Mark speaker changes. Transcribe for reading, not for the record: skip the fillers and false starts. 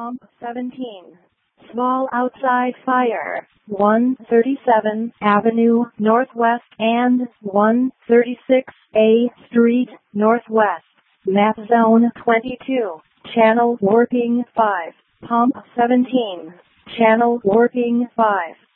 Speaker 1: Pump 17. Small outside fire. 137 Avenue Northwest and 136A Street Northwest. Map Zone 22. Channel warping 5. Pump 17. Channel warping 5.